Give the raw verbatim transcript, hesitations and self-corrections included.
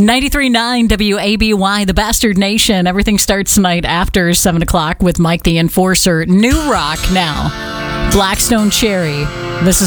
ninety-three point nine W A B Y, the Bastard Nation. Everything starts tonight after seven o'clock with Mike the Enforcer. New rock now. Blackstone Cherry. This is